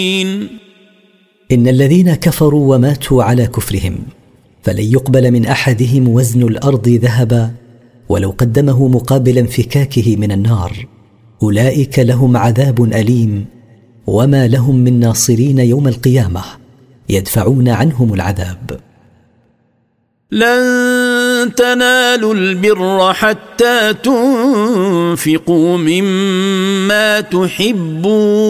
إن الذين كفروا وماتوا على كفرهم فلن يقبل من أحدهم وزن الأرض ذهبا ولو قدمه مقابل انفكاكه من النار، أولئك لهم عذاب أليم وما لهم من ناصرين يوم القيامة يدفعون عنهم العذاب. لن تنالوا البر حتى تنفقوا مما تحبون